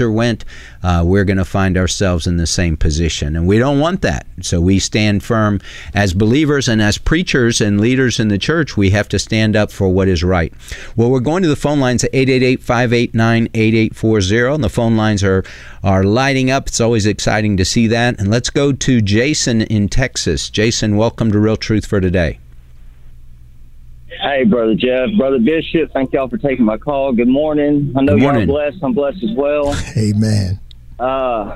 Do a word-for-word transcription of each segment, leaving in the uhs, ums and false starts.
pastor went, uh, we're going to find ourselves in the same position. And we don't want that. So we stand firm as believers and as preachers and leaders in the church. We have to stand up for what is right. Well, we're going to the phone lines at eight eight eight, five eight nine, eight eight four zero. And the phone lines are, are lighting up. It's always exciting to see that. And let's go to Jason in Texas. Jason, welcome to Real Truth for Today. Hey, Brother Jeff, Brother Bishop, thank y'all for taking my call. Good morning. I know y'all blessed. I'm blessed as well. Amen. Uh,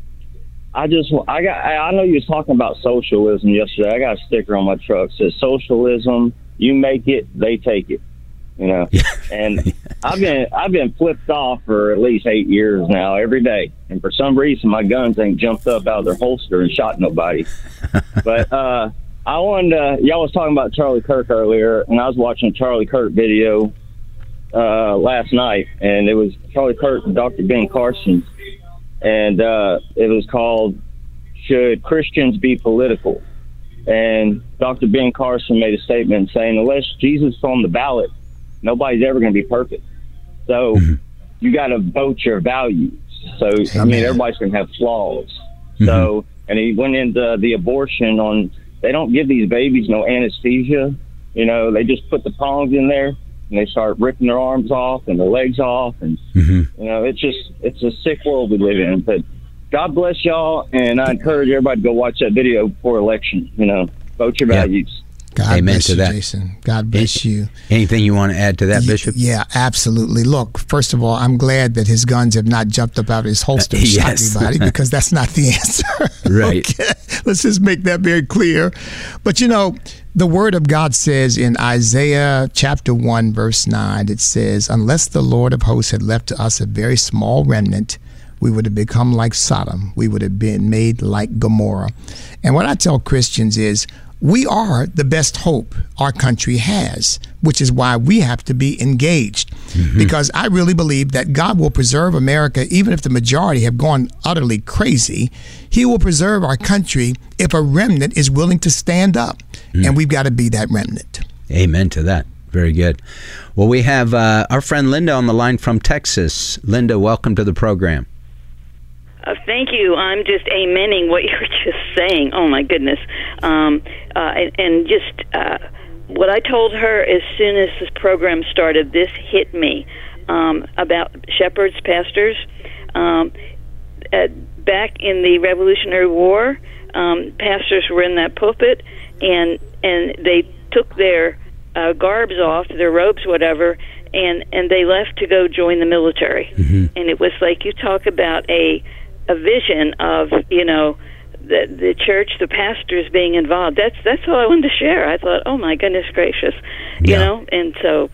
I just, I got, I know you was talking about socialism yesterday. I got a sticker on my truck that says socialism. You make it, they take it. You know, yeah. And I've been, I've been flipped off for at least eight years now, every day. And for some reason, my guns ain't jumped up out of their holster and shot nobody. But, uh, I wanted to, y'all was talking about Charlie Kirk earlier, and I was watching a Charlie Kirk video uh, last night, and it was Charlie Kirk and Doctor Ben Carson, and uh, it was called "Should Christians Be Political?" And Doctor Ben Carson made a statement saying, unless Jesus is on the ballot, nobody's ever going to be perfect. So mm-hmm. you got to vote your values. So, Amen. I mean, everybody's going to have flaws. Mm-hmm. So, and he went into the abortion on, they don't give these babies no anesthesia. You know, they just put the prongs in there and they start ripping their arms off and their legs off. And, mm-hmm. you know, it's just, it's a sick world we live in. But God bless y'all. And I encourage everybody to go watch that video before election. You know, vote your values. Yep. God Amen bless to you, that. Jason. God bless you. Anything you want to add to that, Bishop? Yeah, absolutely. Look, first of all, I'm glad that his guns have not jumped up out of his holster and yes. shot anybody, because that's not the answer. Right. Okay? Let's just make that very clear. But, you know, the Word of God says in Isaiah chapter one, verse nine, it says, unless the Lord of hosts had left to us a very small remnant, we would have become like Sodom. We would have been made like Gomorrah. And what I tell Christians is, we are the best hope our country has, which is why we have to be engaged. Mm-hmm. Because I really believe that God will preserve America, even if the majority have gone utterly crazy. He will preserve our country if a remnant is willing to stand up. Mm. And we've got to be that remnant. Amen to that. Very good. Well, we have uh, our friend Linda on the line from Texas. Linda, welcome to the program. Uh, thank you. I'm just amening what you were just saying. Oh, my goodness. Um, uh, and, and just uh, what I told her as soon as this program started, this hit me um, about shepherds, pastors. Um, uh, back in the Revolutionary War, um, pastors were in that pulpit, and and they took their uh, garbs off, their robes, whatever, and, and they left to go join the military. Mm-hmm. And it was like, you talk about a a vision of, you know, the the church, the pastors being involved. That's that's all I wanted to share. I thought, oh my goodness gracious, you yeah. know, and so.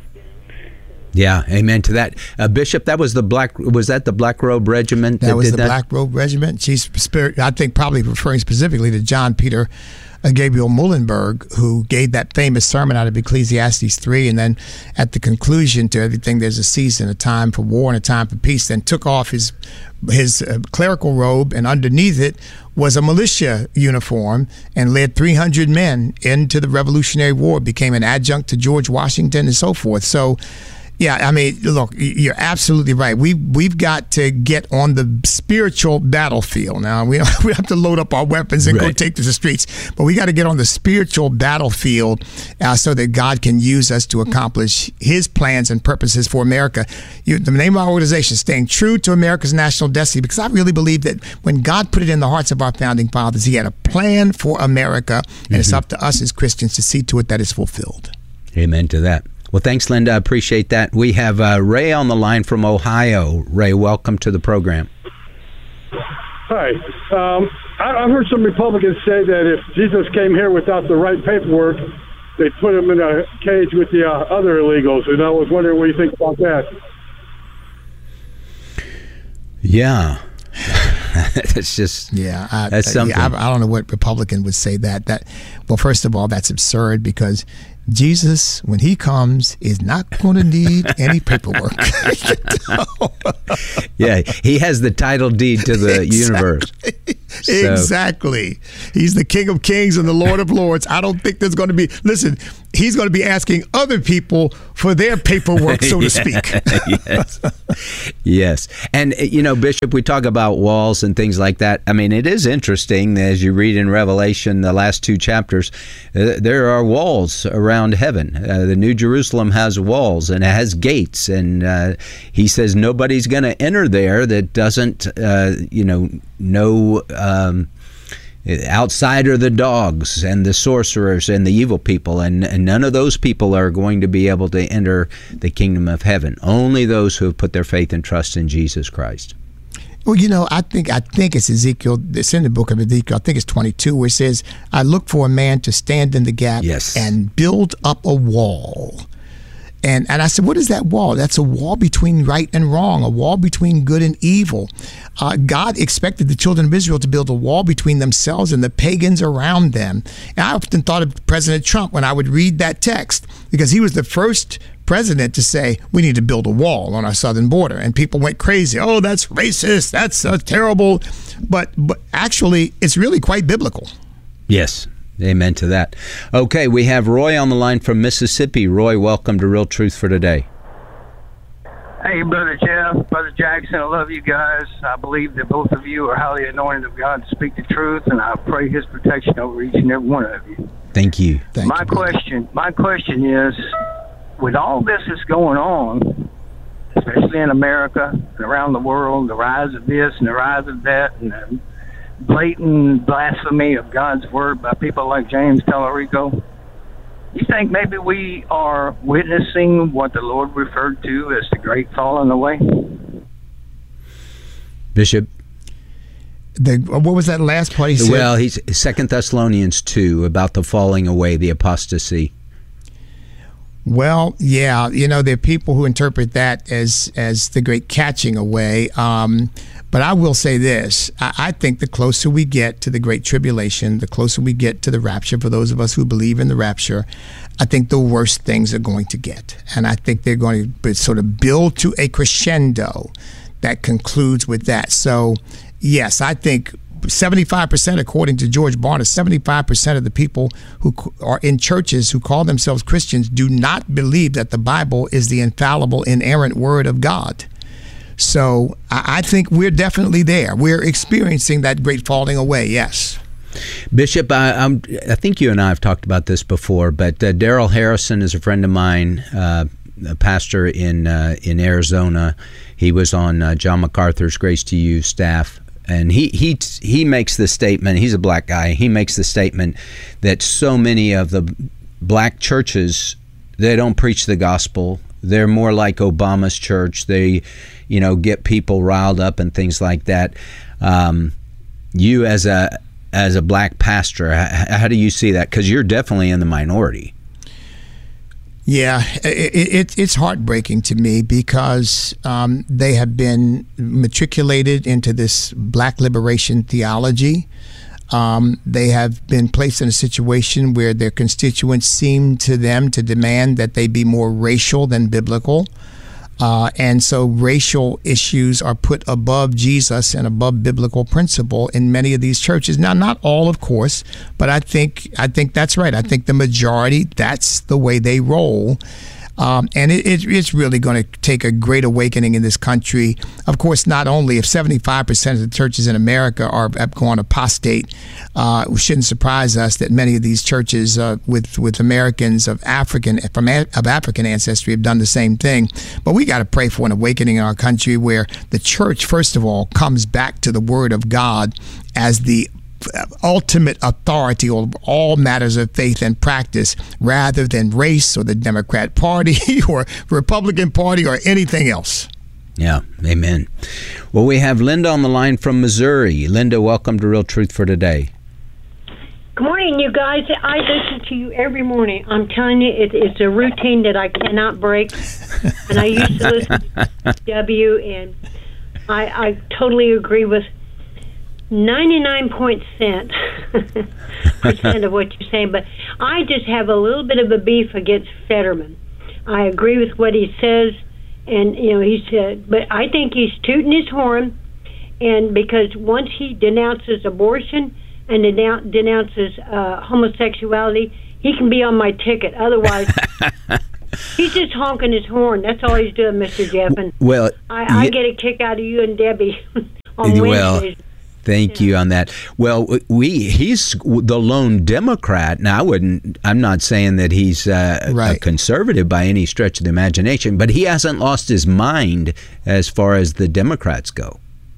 Yeah, amen to that. Uh, Bishop, that was the black. Was that the Black Robe Regiment? That, that was did the that? Black Robe Regiment. She's spirit. I think probably referring specifically to John Peter Uh, Gabriel Muhlenberg, who gave that famous sermon out of Ecclesiastes three, and then at the conclusion to everything, there's a season, a time for war and a time for peace, then took off his his uh, clerical robe, and underneath it was a militia uniform, and led three hundred men into the Revolutionary War, became an adjunct to George Washington and so forth. So, yeah, I mean, look, you're absolutely right. We we've got to get on the spiritual battlefield. Now, we don't, we have to load up our weapons and right. go take to the streets, but we got to get on the spiritual battlefield uh, so that God can use us to accomplish His plans and purposes for America. You, the name of our organization, Staying True to America's National Destiny, because I really believe that when God put it in the hearts of our founding fathers, He had a plan for America, and mm-hmm. it's up to us as Christians to see to it that it's fulfilled. Amen to that. Well, thanks, Linda. I appreciate that. We have uh, Ray on the line from Ohio. Ray, welcome to the program. Hi. Um, I, I've heard some Republicans say that if Jesus came here without the right paperwork, they'd put him in a cage with the uh, other illegals. And I was wondering what you think about that. Yeah. That's just yeah. I, that's something. Yeah, I, I don't know what Republican would say that. That well, first of all, that's absurd, because Jesus, when He comes, is not going to need any paperwork. Yeah, He has the title deed to the exactly. universe. So. Exactly. He's the King of Kings and the Lord of Lords. I don't think there's going to be. Listen, he he's going to be asking other people for their paperwork, so to speak. Yes. Yes. And, you know, Bishop, we talk about walls and things like that. I mean, it is interesting as you read in Revelation, the last two chapters, uh, there are walls around heaven. Uh, the New Jerusalem has walls and it has gates. And uh, he says nobody's going to enter there that doesn't, uh, you know, know... Um, outside are the dogs and the sorcerers and the evil people, and, and none of those people are going to be able to enter the kingdom of heaven. Only those who have put their faith and trust in Jesus Christ. Well, you know, I think I think it's Ezekiel. It's in the book of Ezekiel. I think it's twenty-two, where it says, "I look for a man to stand in the gap yes. and build up a wall." And and I said, what is that wall? That's a wall between right and wrong, a wall between good and evil. Uh, God expected the children of Israel to build a wall between themselves and the pagans around them. And I often thought of President Trump when I would read that text, because he was the first president to say, we need to build a wall on our southern border. And people went crazy. Oh, that's racist. That's uh, terrible. But, but actually, it's really quite biblical. Yes. Amen to that. Okay, we have Roy on the line from Mississippi. Roy, welcome to Real Truth for Today. Hey, Brother Jeff, Brother Jackson, I love you guys. I believe that both of you are highly anointed of God to speak the truth, and I pray His protection over each and every one of you. Thank you. Thank my you, question, my question is, with all this that's going on, especially in America and around the world, the rise of this and the rise of that, and the blatant blasphemy of God's word by people like James Tallarico, you think maybe we are witnessing what the Lord referred to as the great falling away? Bishop? The, what was that last part he said? Well, he's Second Thessalonians two, about the falling away, the apostasy. Well, yeah, you know, there are people who interpret that as as the great catching away. Um, but I will say this. I, I think the closer we get to the Great Tribulation, the closer we get to the rapture, for those of us who believe in the rapture, I think the worse things are going to get. And I think they're going to sort of build to a crescendo that concludes with that. So, yes, I think seventy-five percent, according to George Barna, seventy-five percent of the people who are in churches who call themselves Christians do not believe that the Bible is the infallible, inerrant word of God. So I think we're definitely there. We're experiencing that great falling away, yes. Bishop, I, I'm, I think you and I have talked about this before, but uh, Daryl Harrison is a friend of mine, uh, a pastor in, uh, in Arizona. He was on uh, John MacArthur's Grace to You staff. And he, he he makes the statement, he's a black guy, he makes the statement that so many of the black churches, they don't preach the gospel. They're more like Obama's church. They, you know, get people riled up and things like that. Um, you as a as a black pastor, how, how do you see that? Because you're definitely in the minority. Yeah, it, it, it's heartbreaking to me because um, they have been matriculated into this black liberation theology. Um, they have been placed in a situation where their constituents seem to them to demand that they be more racial than biblical. Uh, and so racial issues are put above Jesus and above biblical principle in many of these churches. Now, not all, of course, but I think I think that's right. I think the majority, that's the way they roll. Um, and it, it, it's really going to take a great awakening in this country. Of course, not only if seventy-five percent of the churches in America are have gone apostate, uh, it shouldn't surprise us that many of these churches uh, with with Americans of African from of African ancestry have done the same thing. But we got to pray for an awakening in our country where the church, first of all, comes back to the Word of God as the ultimate authority over all matters of faith and practice, rather than race or the Democrat Party or Republican Party or anything else. Yeah, amen. Well, we have Linda on the line from Missouri. Linda, welcome to Real Truth for Today. Good morning, you guys. I listen to you every morning. I'm telling you, it, it's a routine that I cannot break. And I used to listen to W, and I, I totally agree with ninety-nine percent percent of what you're saying, but I just have a little bit of a beef against Fetterman. I agree with what he says, and you know he said, but I think he's tooting his horn, and because once he denounces abortion and denounces uh, homosexuality, he can be on my ticket. Otherwise, he's just honking his horn. That's all he's doing, Mister Jeff. And well, I, I get a kick out of you and Debbie on well, Wednesdays. Thank you on that. Well, we he's the lone Democrat. Now, I wouldn't. I'm not saying that he's uh, right. a conservative by any stretch of the imagination, but he hasn't lost his mind as far as the Democrats go.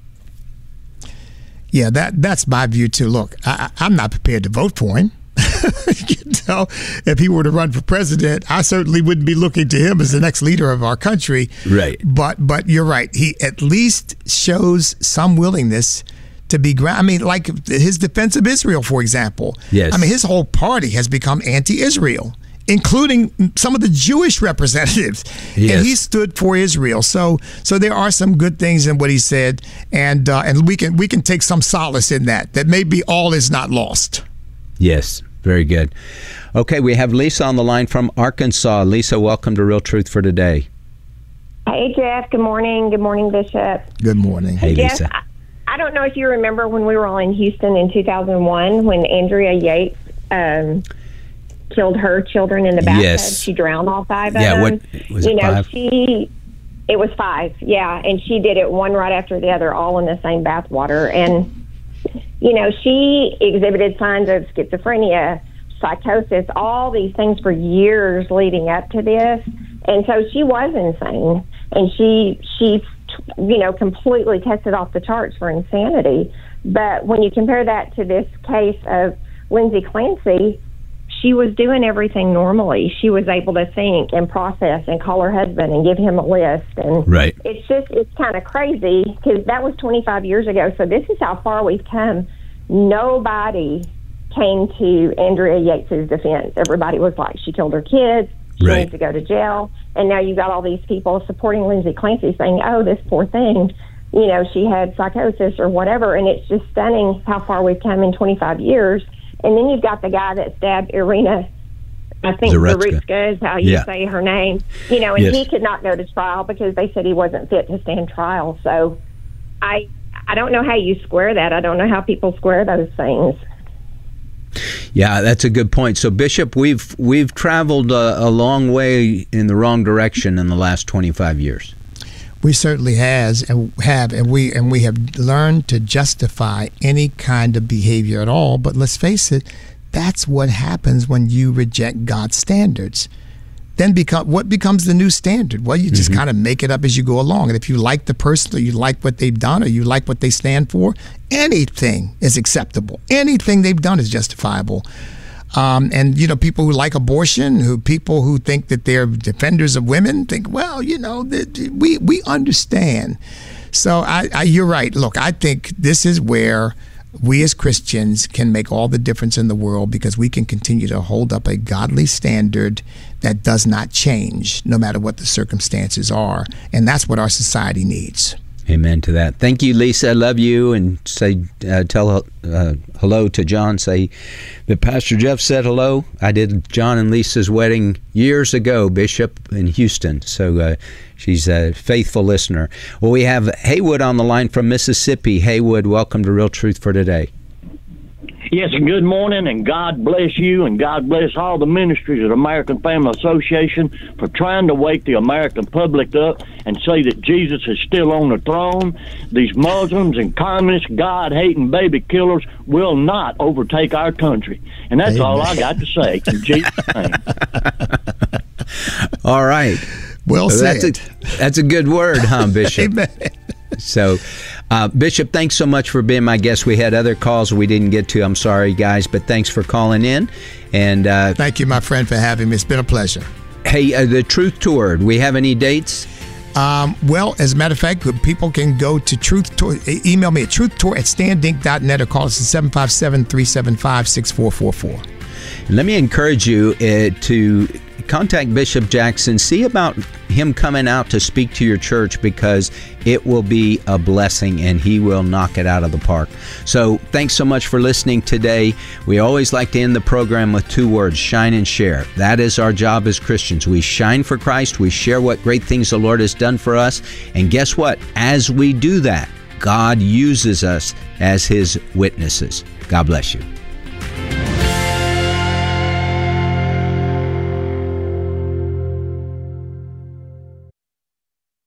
Yeah, that that's my view too. Look, I, I'm not prepared to vote for him. You know, if he were to run for president, I certainly wouldn't be looking to him as the next leader of our country. Right. But but you're right. He at least shows some willingness to be. I mean, like his defense of Israel, for example. Yes. I mean, his whole party has become anti-Israel, including some of the Jewish representatives. Yes. And he stood for Israel. So so there are some good things in what he said, and uh, and we can we can take some solace in that. That maybe all is not lost. Yes, very good. Okay, we have Lisa on the line from Arkansas. Lisa, welcome to Real Truth for Today. Hey, Jeff. Good morning. Good morning, Bishop. Good morning. Hey, Jeff, Lisa. I, I don't know if you remember when we were all in Houston in two thousand one when Andrea Yates um, killed her children in the bathtub. Yes. She drowned all five of Yeah, them. what was you it, know, five? she it was five. Yeah, and she did it one right after the other, all in the same bathwater. And you know, she exhibited signs of schizophrenia, psychosis, all these things for years leading up to this. And so she was insane. And she, she, you know, completely tested off the charts for insanity. But when you compare that to this case of Lindsay Clancy, she was doing everything normally. She was able to think and process and call her husband and give him a list. And Right. it's just, it's kind of crazy because that was twenty-five years ago. So this is how far we've come. Nobody came to Andrea Yates' defense. Everybody was like, she killed her kids. She Right. needs to go to jail. And now you've got all these people supporting Lindsay Clancy saying, oh, this poor thing, you know, she had psychosis or whatever. And it's just stunning how far we've come in twenty-five years. And then you've got the guy that stabbed Irina, I think Zaretska. Zaretska is how you Yeah. say her name, you know, and Yes. he could not go to trial because they said he wasn't fit to stand trial. So I I don't know how you square that. I don't know how people square those things. Yeah, that's a good point. So, Bishop, we've we've traveled a, a long way in the wrong direction in the last twenty-five years. We certainly has and have, and we and we have learned to justify any kind of behavior at all. But let's face it, that's what happens when you reject God's standards. Then become what becomes the new standard? Well, you just Mm-hmm. kind of make it up as you go along. And if you like the person, or you like what they've done, or you like what they stand for, anything is acceptable. Anything they've done is justifiable. Um, and, you know, people who like abortion, who people who think that they're defenders of women think, well, you know, that we, we understand. So I, I, you're right. Look, I think this is where we as Christians can make all the difference in the world because we can continue to hold up a godly standard that does not change no matter what the circumstances are. And that's what our society needs. Amen to that. Thank you, Lisa. I love you. And say, uh, tell uh, hello to John. Say that Pastor Jeff said hello. I did John and Lisa's wedding years ago, Bishop, in Houston. So uh, she's a faithful listener. Well, we have Haywood on the line from Mississippi. Haywood, welcome to Real Truth for Today. Yes, and good morning, and God bless you, and God bless all the ministries of the American Family Association for trying to wake the American public up and say that Jesus is still on the throne. These Muslims and communists, God-hating baby killers will not overtake our country. And that's Amen. all I got to say. In Jesus' name. All right. Well that's said. a, that's a good word, huh, Bishop? Amen. So, uh, Bishop, thanks so much for being my guest. We had other calls we didn't get to. I'm sorry, guys, but thanks for calling in. And uh, Thank you, my friend, for having me. It's been a pleasure. hey, uh, the Truth Tour, do we have any dates? Um, well, as a matter of fact, people can go to Truth Tour, email me at truth tour at stand inc dot net or call us at seven five seven, three seven five, six four four four. Let me encourage you uh, to contact Bishop Jackson. See about him coming out to speak to your church because it will be a blessing and he will knock it out of the park. So thanks so much for listening today. We always like to end the program with two words, shine and share. That is our job as Christians. We shine for Christ. We share what great things the Lord has done for us. And guess what? As we do that, God uses us as his witnesses. God bless you.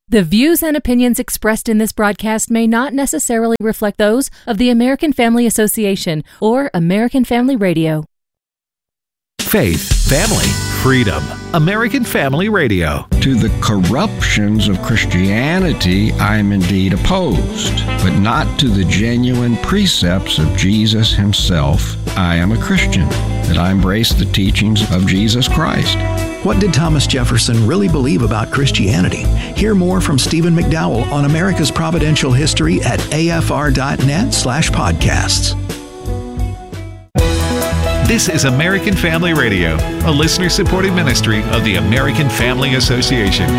The views and opinions expressed in this broadcast may not necessarily reflect those of the American Family Association or American Family Radio. Faith, family, freedom. American Family Radio. To the corruptions of Christianity, I am indeed opposed, but not to the genuine precepts of Jesus himself. I am a Christian, that I embrace the teachings of Jesus Christ. What did Thomas Jefferson really believe about Christianity? Hear more from Stephen McDowell on America's Providential History at afr.net slash podcasts. This is American Family Radio, a listener-supported ministry of the American Family Association.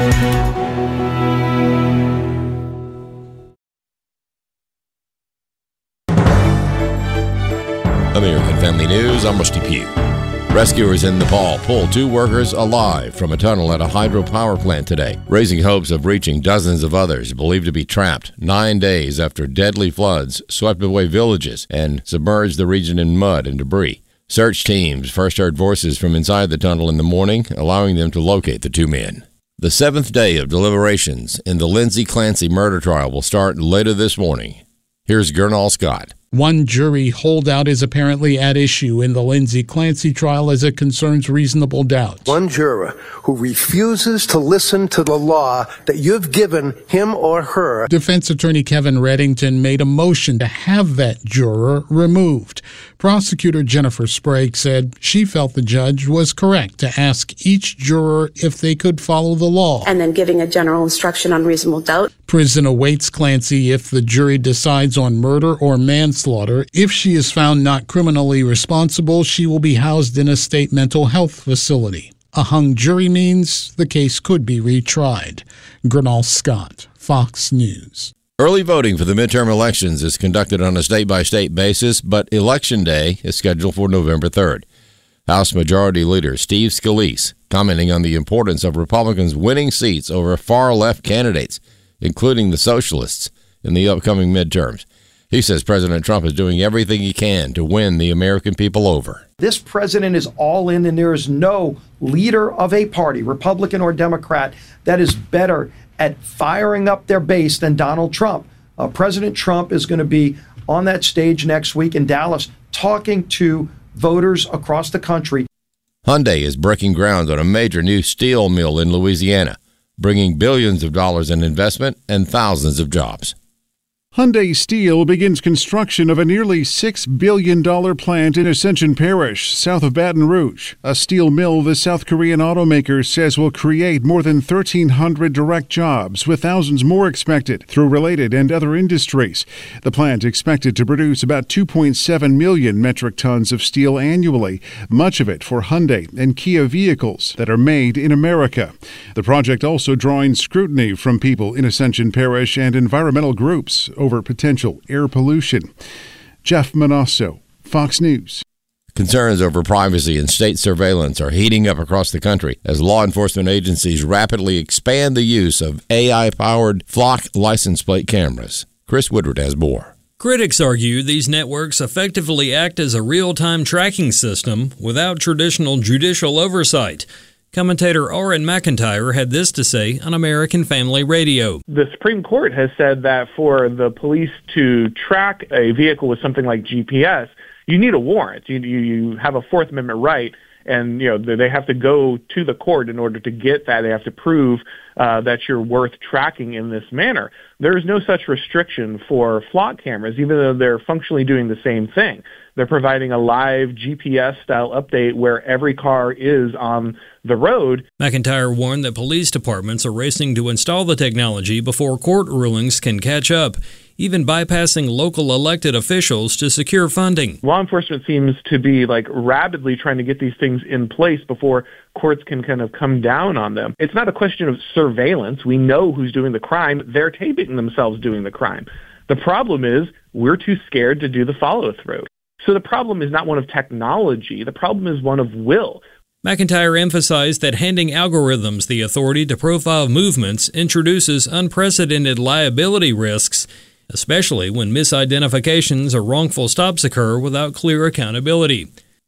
American Family News, I'm Rusty Pugh. Rescuers in Nepal pulled two workers alive from a tunnel at a hydropower plant today, raising hopes of reaching dozens of others believed to be trapped nine days after deadly floods swept away villages and submerged the region in mud and debris. Search teams first heard voices from inside the tunnel in the morning, allowing them to locate the two men. The seventh day of deliberations in the Lindsay Clancy murder trial will start later this morning. Here's Gernal Scott. One jury holdout is apparently at issue in the Lindsay Clancy trial as it concerns reasonable doubt. One juror who refuses to listen to the law that you've given him or her. Defense attorney Kevin Reddington made a motion to have that juror removed. Prosecutor Jennifer Sprague said she felt the judge was correct to ask each juror if they could follow the law. And then giving a general instruction on reasonable doubt. Prison awaits Clancy if the jury decides on murder or manslaughter. If she is found not criminally responsible, she will be housed in a state mental health facility. A hung jury means the case could be retried. Gernal Scott, Fox News. Early voting for the midterm elections is conducted on a state-by-state basis, but Election Day is scheduled for November third. House Majority Leader Steve Scalise commenting on the importance of Republicans winning seats over far-left candidates, including the socialists, in the upcoming midterms. He says President Trump is doing everything he can to win the American people over. This president is all in, and there is no leader of a party, Republican or Democrat, that is better at firing up their base than Donald Trump. Uh, President Trump is going to be on that stage next week in Dallas talking to voters across the country. Hyundai is breaking ground on a major new steel mill in Louisiana, bringing billions of dollars in investment and thousands of jobs. Hyundai Steel begins construction of a nearly six billion dollars plant in Ascension Parish, south of Baton Rouge. A steel mill the South Korean automaker says will create more than thirteen hundred direct jobs, with thousands more expected through related and other industries. The plant expected to produce about two point seven million metric tons of steel annually, much of it for Hyundai and Kia vehicles that are made in America. The project also drawing scrutiny from people in Ascension Parish and environmental groups over potential air pollution. Jeff Manasso, Fox News. Concerns over privacy and state surveillance are heating up across the country as law enforcement agencies rapidly expand the use of A I-powered flock license plate cameras. Chris Woodward has more. Critics argue these networks effectively act as a real-time tracking system without traditional judicial oversight. Commentator Orrin McIntyre had this to say on American Family Radio. The Supreme Court has said that for the police to track a vehicle with something like G P S, you need a warrant. You, you, you have a Fourth Amendment right, and you know they have to go to the court in order to get that. They have to prove uh, that you're worth tracking in this manner. There is no such restriction for flock cameras, even though they're functionally doing the same thing. They're providing a live G P S-style update where every car is on the road. McIntyre warned that police departments are racing to install the technology before court rulings can catch up, even bypassing local elected officials to secure funding. Law enforcement seems to be like rapidly trying to get these things in place before courts can kind of come down on them. It's not a question of surveillance. We know who's doing the crime. They're taping themselves doing the crime. The problem is we're too scared to do the follow-through. So the problem is not one of technology. The problem is one of will. McIntyre emphasized that handing algorithms the authority to profile movements introduces unprecedented liability risks, especially when misidentifications or wrongful stops occur without clear accountability.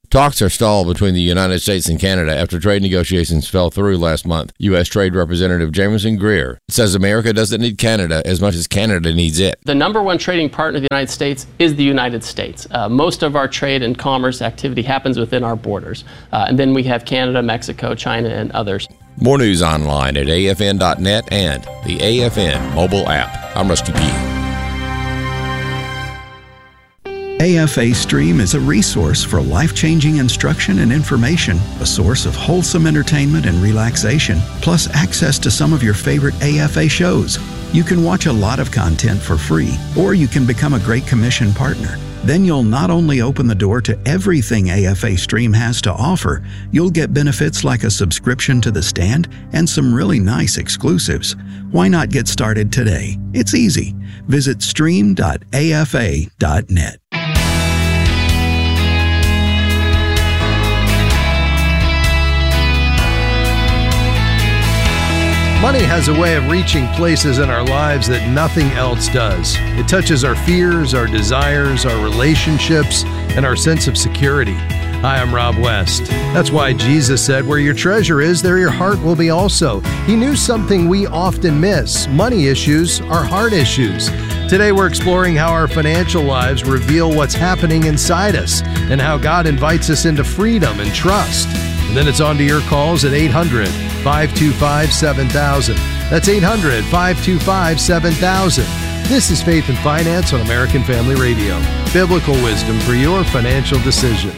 Talks are stalled between the United States and Canada after trade negotiations fell through last month. U S. Trade Representative Jameson Greer says America doesn't need Canada as much as Canada needs it. The number one trading partner of the United States is the United States. Uh, most of our trade and commerce activity happens within our borders. Uh, and then we have Canada, Mexico, China, and others. More news online at A F N dot net and the A F N mobile app. I'm Rusty Pugh. A F A Stream is a resource for life-changing instruction and information, a source of wholesome entertainment and relaxation, plus access to some of your favorite A F A shows. You can watch a lot of content for free, or you can become a Great Commission partner. Then you'll not only open the door to everything A F A Stream has to offer, you'll get benefits like a subscription to The Stand and some really nice exclusives. Why not get started today? It's easy. Visit stream dot A F A dot net. Money has a way of reaching places in our lives that nothing else does. It touches our fears, our desires, our relationships, and our sense of security. Hi, I'm Rob West. That's why Jesus said, where your treasure is, there your heart will be also. He knew something we often miss. Money issues are heart issues. Today we're exploring how our financial lives reveal what's happening inside us and how God invites us into freedom and trust. And then it's on to your calls at eight hundred, five two five, seven thousand. That's eight hundred, five two five, seven thousand. This is Faith and Finance on American Family Radio. Biblical wisdom for your financial decisions.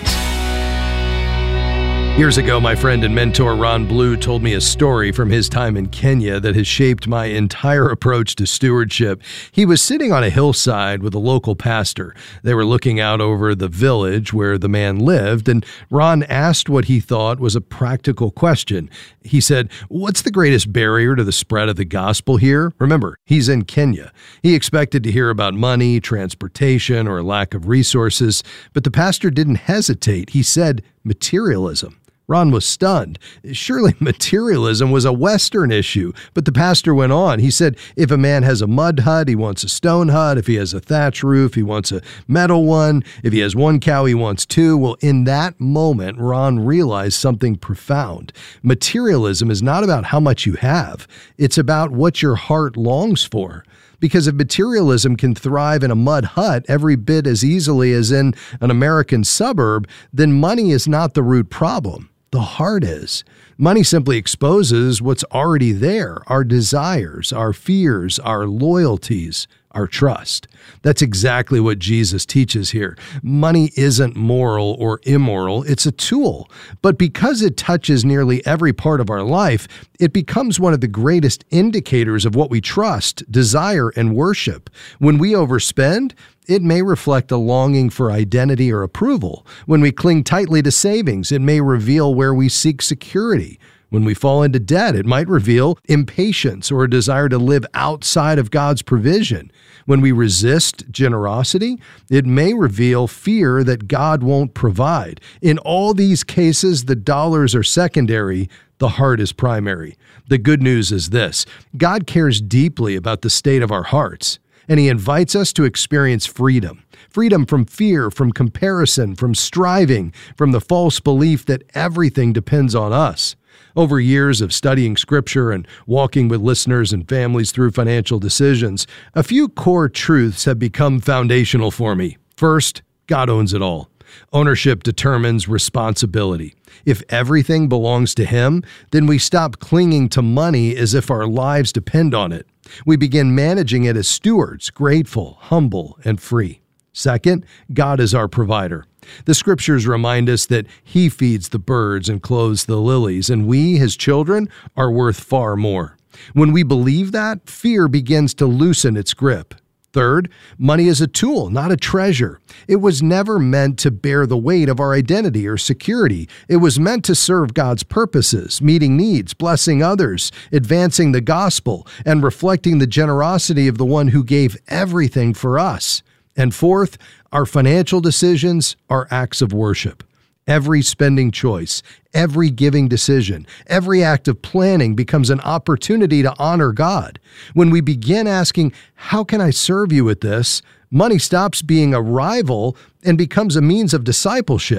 Years ago, my friend and mentor Ron Blue told me a story from his time in Kenya that has shaped my entire approach to stewardship. He was sitting on a hillside with a local pastor. They were looking out over the village where the man lived, and Ron asked what he thought was a practical question. He said, "What's the greatest barrier to the spread of the gospel here?" Remember, he's in Kenya. He expected to hear about money, transportation, or lack of resources, but the pastor didn't hesitate. He said, materialism. Ron was stunned. Surely materialism was a Western issue. But the pastor went on. He said, if a man has a mud hut, he wants a stone hut. If he has a thatch roof, he wants a metal one. If he has one cow, he wants two. Well, in that moment, Ron realized something profound. Materialism is not about how much you have. It's about what your heart longs for. Because if materialism can thrive in a mud hut every bit as easily as in an American suburb, then money is not the root problem. The heart is. Money simply exposes what's already there, our desires, our fears, our loyalties, our trust. That's exactly what Jesus teaches here. Money isn't moral or immoral, it's a tool. But because it touches nearly every part of our life, it becomes one of the greatest indicators of what we trust, desire, and worship. When we overspend, it may reflect a longing for identity or approval. When we cling tightly to savings, it may reveal where we seek security. When we fall into debt, it might reveal impatience or a desire to live outside of God's provision. When we resist generosity, it may reveal fear that God won't provide. In all these cases, the dollars are secondary, the heart is primary. The good news is this: God cares deeply about the state of our hearts, and He invites us to experience freedom. Freedom from fear, from comparison, from striving, from the false belief that everything depends on us. Over years of studying Scripture and walking with listeners and families through financial decisions, a few core truths have become foundational for me. First, God owns it all. Ownership determines responsibility. If everything belongs to Him, then we stop clinging to money as if our lives depend on it. We begin managing it as stewards, grateful, humble, and free. Second, God is our provider. The Scriptures remind us that He feeds the birds and clothes the lilies, and we, His children, are worth far more. When we believe that, fear begins to loosen its grip. Third, money is a tool, not a treasure. It was never meant to bear the weight of our identity or security. It was meant to serve God's purposes, meeting needs, blessing others, advancing the gospel, and reflecting the generosity of the one who gave everything for us. And fourth, our financial decisions are acts of worship. Every spending choice, every giving decision, every act of planning becomes an opportunity to honor God. When we begin asking, how can I serve you with this? Money stops being a rival and becomes a means of discipleship.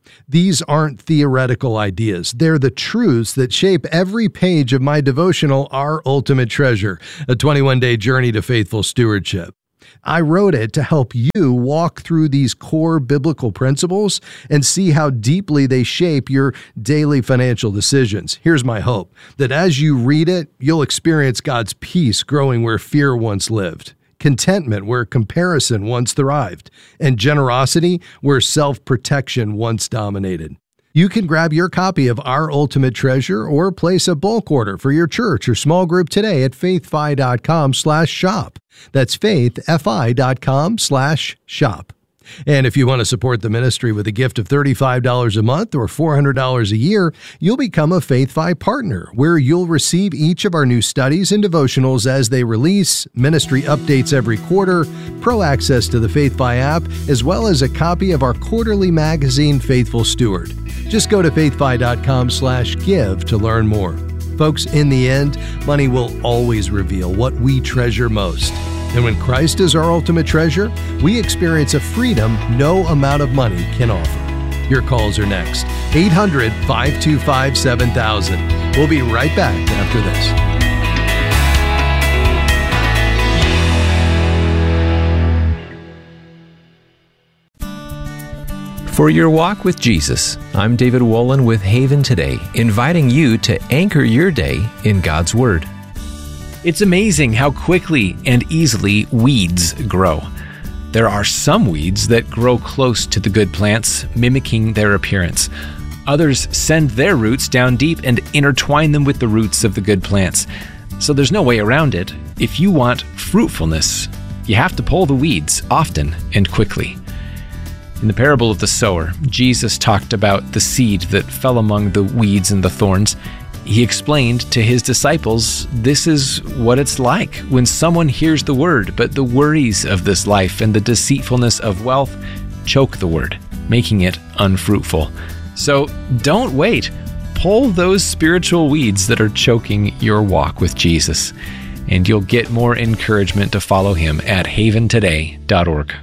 These aren't theoretical ideas. They're the truths that shape every page of my devotional, Our Ultimate Treasure, a twenty-one day journey to faithful stewardship. I wrote it to help you walk through these core biblical principles and see how deeply they shape your daily financial decisions. Here's my hope, that as you read it, you'll experience God's peace growing where fear once lived, contentment where comparison once thrived, and generosity where self-protection once dominated. You can grab your copy of Our Ultimate Treasure or place a bulk order for your church or small group today at faithfi.com slash shop. That's faithfi.com slash shop. And if you want to support the ministry with a gift of thirty-five dollars a month or four hundred dollars a year, you'll become a FaithFi partner, where you'll receive each of our new studies and devotionals as they release, ministry updates every quarter, pro access to the FaithFi app, as well as a copy of our quarterly magazine, Faithful Steward. Just go to faithfi.com slash give to learn more. Folks, in the end, money will always reveal what we treasure most. And when Christ is our ultimate treasure, we experience a freedom no amount of money can offer. Your calls are next. eight hundred, five two five, seven thousand. We'll be right back after this. For your walk with Jesus, I'm David Wolin with Haven Today, inviting you to anchor your day in God's Word. It's amazing how quickly and easily weeds grow. There are some weeds that grow close to the good plants, mimicking their appearance. Others send their roots down deep and intertwine them with the roots of the good plants. So there's no way around it. If you want fruitfulness, you have to pull the weeds often and quickly. In the parable of the sower, Jesus talked about the seed that fell among the weeds and the thorns. He explained to his disciples, this is what it's like when someone hears the word, but the worries of this life and the deceitfulness of wealth choke the word, making it unfruitful. So don't wait. Pull those spiritual weeds that are choking your walk with Jesus, and you'll get more encouragement to follow him at haven today dot org.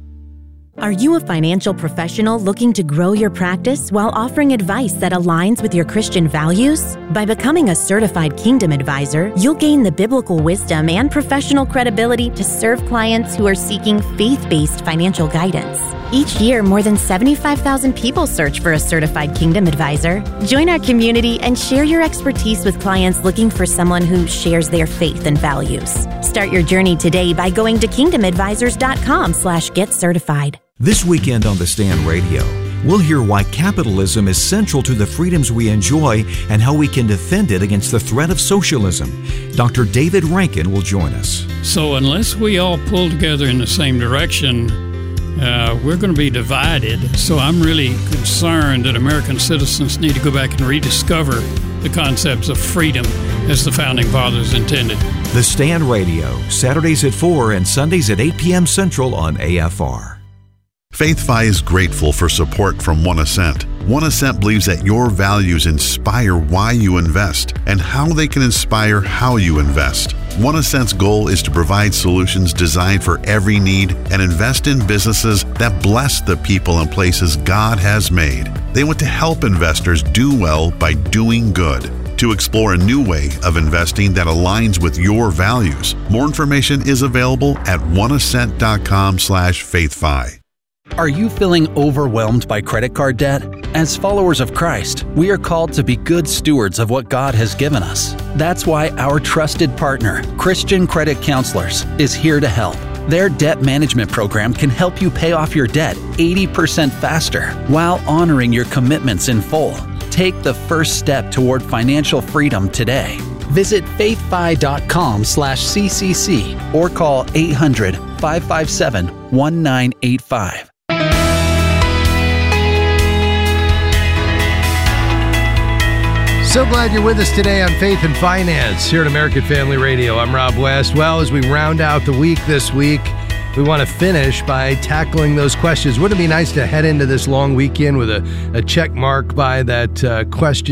Are you a financial professional looking to grow your practice while offering advice that aligns with your Christian values? By becoming a certified Kingdom Advisor, you'll gain the biblical wisdom and professional credibility to serve clients who are seeking faith-based financial guidance. Each year, more than seventy-five thousand people search for a certified Kingdom Advisor. Join our community and share your expertise with clients looking for someone who shares their faith and values. Start your journey today by going to kingdom advisors dot com slash get certified. This weekend on The Stand Radio, we'll hear why capitalism is central to the freedoms we enjoy and how we can defend it against the threat of socialism. Doctor David Rankin will join us. So unless we all pull together in the same direction, uh, we're going to be divided. So I'm really concerned that American citizens need to go back and rediscover the concepts of freedom as the Founding Fathers intended. The Stand Radio, Saturdays at four and Sundays at eight p.m. Central on A F R. FaithFi is grateful for support from One Ascent. One Ascent believes that your values inspire why you invest and how they can inspire how you invest. One Ascent's goal is to provide solutions designed for every need and invest in businesses that bless the people and places God has made. They want to help investors do well by doing good. To explore a new way of investing that aligns with your values, more information is available at one ascent dot com slash faithfi. Are you feeling overwhelmed by credit card debt? As followers of Christ, we are called to be good stewards of what God has given us. That's why our trusted partner, Christian Credit Counselors, is here to help. Their debt management program can help you pay off your debt eighty percent faster while honoring your commitments in full. Take the first step toward financial freedom today. Visit faithfi.com slash ccc or call eight hundred, five five seven, one nine eight five. So glad you're with us today on Faith and Finance here at American Family Radio. I'm Rob West. Well, as we round out the week this week, we want to finish by tackling those questions. Wouldn't it be nice to head into this long weekend with a, a check mark by that uh, question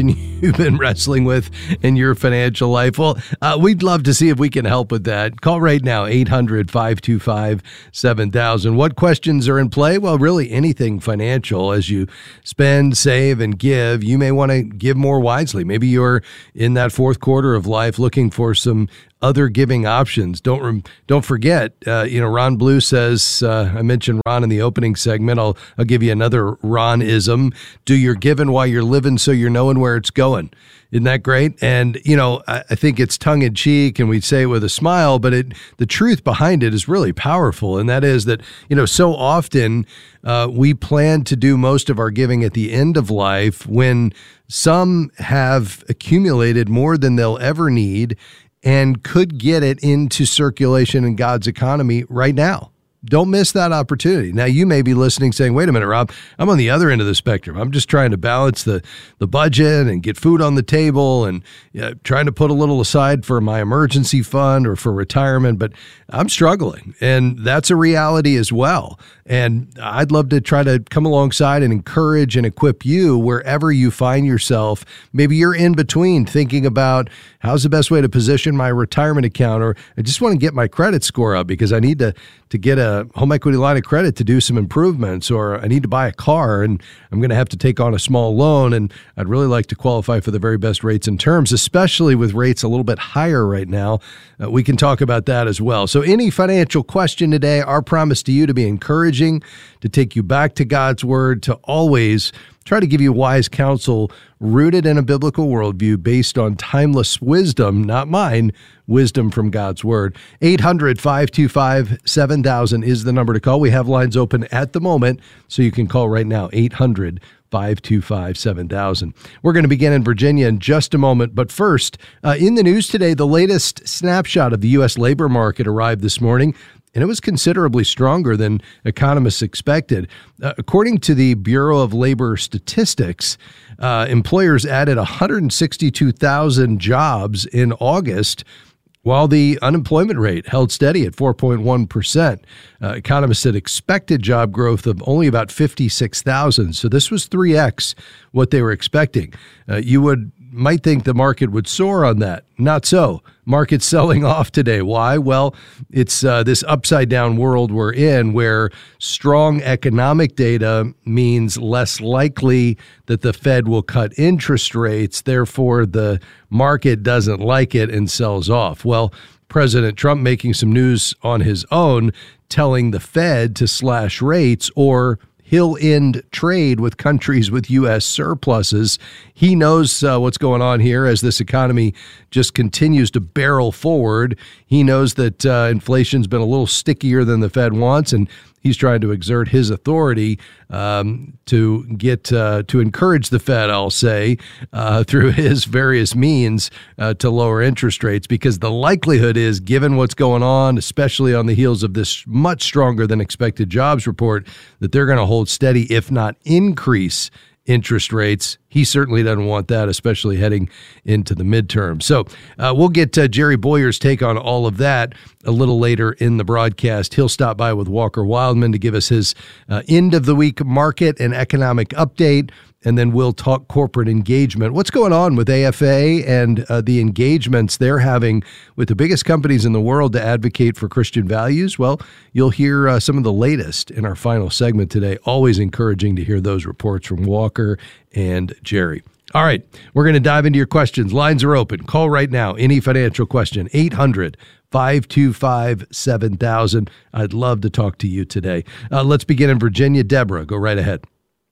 you've been wrestling with in your financial life. Well, uh, we'd love to see if we can help with that. Call right now, eight hundred, five two five, seven thousand. What questions are in play? Well, really anything financial. As you spend, save, and give, you may want to give more wisely. Maybe you're in that fourth quarter of life looking for some other giving options. Don't rem- don't forget, uh, you know, Ron Blue says, uh, I mentioned Ron in the opening segment. I'll, I'll give you another Ron-ism. Do your giving while you're living so you're knowing where it's going. Isn't that great? And, you know, I, I think it's tongue in cheek and we say it with a smile, but it the truth behind it is really powerful. And that is that, you know, so often uh, we plan to do most of our giving at the end of life when some have accumulated more than they'll ever need and could get it into circulation in God's economy right now. Don't miss that opportunity. Now, you may be listening saying, wait a minute, Rob, I'm on the other end of the spectrum. I'm just trying to balance the, the budget and get food on the table and you know, trying to put a little aside for my emergency fund or for retirement, but I'm struggling. And that's a reality as well. And I'd love to try to come alongside and encourage and equip you wherever you find yourself. Maybe you're in between thinking about how's the best way to position my retirement account, or I just want to get my credit score up because I need to, to get a home equity line of credit to do some improvements, or I need to buy a car and I'm going to have to take on a small loan. And I'd really like to qualify for the very best rates and terms, especially with rates a little bit higher right now. Uh, we can talk about that as well. So any financial question today, our promise to you to be encouraging, to take you back to God's word, to always try to give you wise counsel rooted in a biblical worldview based on timeless wisdom, not mine, wisdom from God's word. eight hundred, five two five, seven thousand is the number to call. We have lines open at the moment, so you can call right now, eight hundred, five two five, seven thousand. We're going to begin in Virginia in just a moment, but first, uh, in the news today, the latest snapshot of the U S labor market arrived this morning, and it was considerably stronger than economists expected. Uh, according to the Bureau of Labor Statistics, uh, employers added one hundred sixty-two thousand jobs in August, while the unemployment rate held steady at four point one percent. Uh, economists had expected job growth of only about fifty-six thousand, so this was three x what they were expecting. Uh, you would might think the market would soar on that. Not so. Market's selling off today. Why? Well, it's uh, this upside-down world we're in where strong economic data means less likely that the Fed will cut interest rates. Therefore, the market doesn't like it and sells off. Well, President Trump making some news on his own, telling the Fed to slash rates or he'll end trade with countries with U S surpluses. He knows uh, what's going on here as this economy just continues to barrel forward. He knows that uh, inflation's been a little stickier than the Fed wants, and he's trying to exert his authority um, to get uh, to encourage the Fed, I'll say, uh, through his various means uh, to lower interest rates, because the likelihood is, given what's going on, especially on the heels of this much stronger than expected jobs report, that they're going to hold steady, if not increase interest rates. He certainly doesn't want that, especially heading into the midterm. So uh, we'll get uh, Jerry Boyer's take on all of that a little later in the broadcast. He'll stop by with Walker Wildman to give us his uh, end of the week market and economic update. And then we'll talk corporate engagement. What's going on with A F A and uh, the engagements they're having with the biggest companies in the world to advocate for Christian values? Well, you'll hear uh, some of the latest in our final segment today. Always encouraging to hear those reports from Walker and Jerry. All right, we're going to dive into your questions. Lines are open. Call right now. Any financial question, eight hundred, five two five, seven thousand. I'd love to talk to you today. Uh, let's begin in Virginia. Deborah, go right ahead.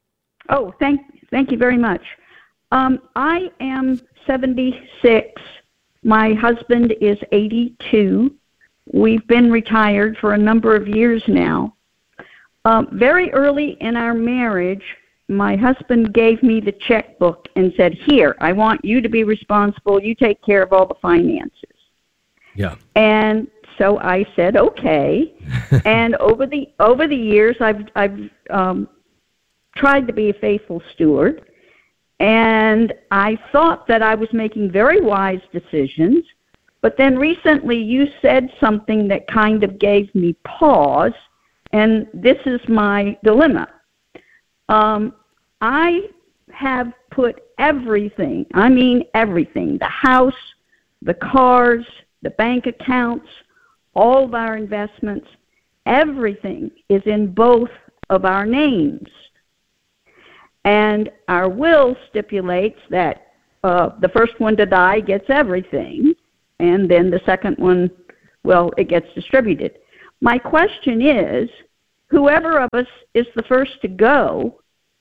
Oh, thank Thank you very much. Um, I am seventy-six. My husband is eighty-two. We've been retired for a number of years now. Um, very early in our marriage, my husband gave me the checkbook and said, here, I want you to be responsible. You take care of all the finances. Yeah. And so I said, okay. And over the over the years, I've I've um, tried to be a faithful steward, and I thought that I was making very wise decisions, but then recently you said something that kind of gave me pause, and this is my dilemma. Um, I have put everything, I mean everything, the house, the cars, the bank accounts, all of our investments, everything is in both of our names. And our will stipulates that uh, the first one to die gets everything, and then the second one, well, it gets distributed. My question is, whoever of us is the first to go,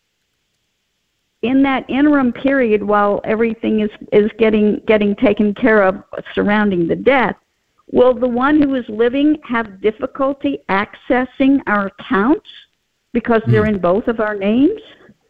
in that interim period while everything is, is getting getting taken care of surrounding the death, will the one who is living have difficulty accessing our accounts because they're in both of our names?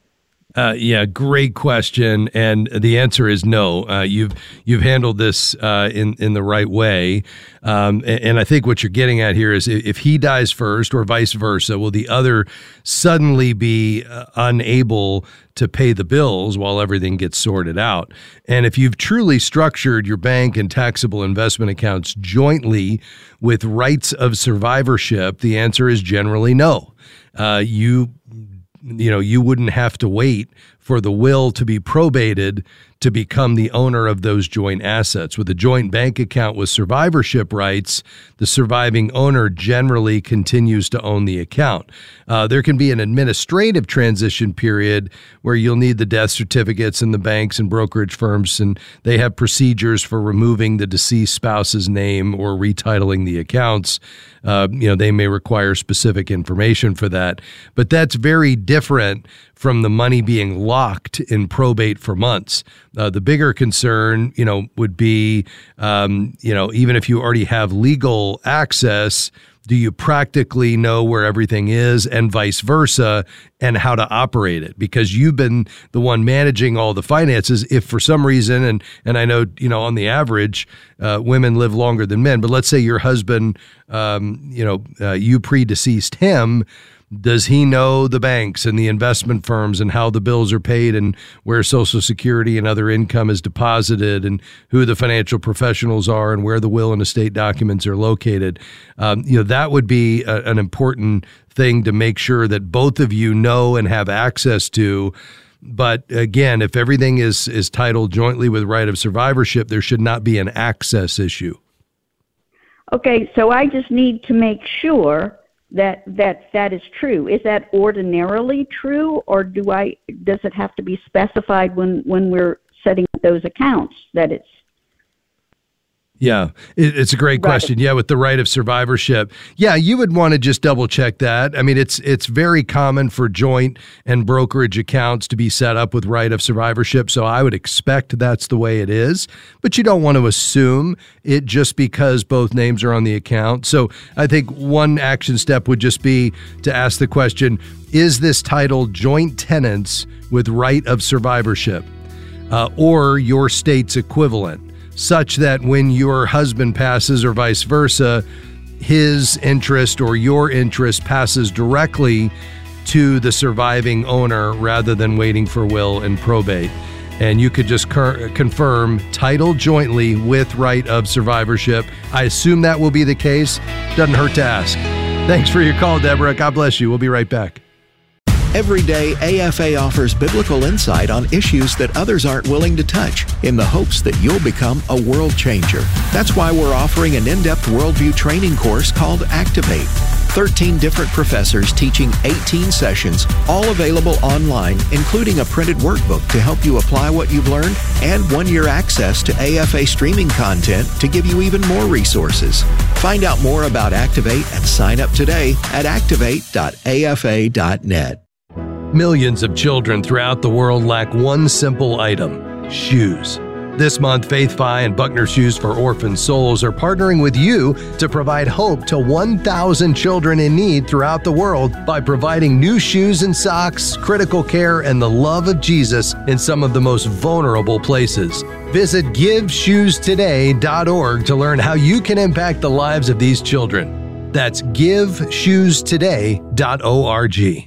Uh, yeah, great question, and the answer is no. Uh, you've you've handled this uh, in in the right way, um, and, and I think what you're getting at here is if he dies first, or vice versa, will the other suddenly be uh, unable to pay the bills while everything gets sorted out? And if you've truly structured your bank and taxable investment accounts jointly with rights of survivorship, the answer is generally no. Uh, you. You know, you wouldn't have to wait for the will to be probated to become the owner of those joint assets. With a joint bank account with survivorship rights, the surviving owner generally continues to own the account. Uh, there can be an administrative transition period where you'll need the death certificates in the banks and brokerage firms, and they have procedures for removing the deceased spouse's name or retitling the accounts. Uh, you know, they may require specific information for that, but that's very different from the money being locked in probate for months. Uh, the bigger concern, you know, would be, um, you know, even if you already have legal access, do you practically know where everything is, and vice versa, and how to operate it? Because you've been the one managing all the finances. If for some reason, and and I know, you know, on the average, uh, women live longer than men, but let's say your husband, um, you know, uh, you predeceased him. Does he know the banks and the investment firms and how the bills are paid and where Social Security and other income is deposited and who the financial professionals are and where the will and estate documents are located? Um, you know, that would be a, an important thing to make sure that both of you know and have access to. But again, if everything is, is titled jointly with right of survivorship, there should not be an access issue. Okay, so I just need to make sure that that that is true. Is that ordinarily true, or do I does it have to be specified when when we're setting up those accounts that it's? Yeah, it's a great question. Yeah, with the right of survivorship. Yeah, you would want to just double check that. I mean, it's it's very common for joint and brokerage accounts to be set up with right of survivorship, so I would expect that's the way it is. But you don't want to assume it just because both names are on the account. So I think one action step would just be to ask the question, is this titled joint tenants with right of survivorship, uh, or your state's equivalent? Such that when your husband passes or vice versa, his interest or your interest passes directly to the surviving owner rather than waiting for will and probate. And you could just cur- confirm title jointly with right of survivorship. I assume that will be the case. Doesn't hurt to ask. Thanks for your call, Deborah. God bless you. We'll be right back. Every day, A F A offers biblical insight on issues that others aren't willing to touch in the hopes that you'll become a world changer. That's why we're offering an in-depth worldview training course called Activate. thirteen different professors teaching eighteen sessions, all available online, including a printed workbook to help you apply what you've learned and one-year access to A F A streaming content to give you even more resources. Find out more about Activate and sign up today at activate dot a f a dot net. Millions of children throughout the world lack one simple item: shoes. This month, Faith Fi and Buckner Shoes for Orphan Souls are partnering with you to provide hope to one thousand children in need throughout the world by providing new shoes and socks, critical care, and the love of Jesus in some of the most vulnerable places. Visit give shoes today dot org to learn how you can impact the lives of these children. That's give shoes today dot org.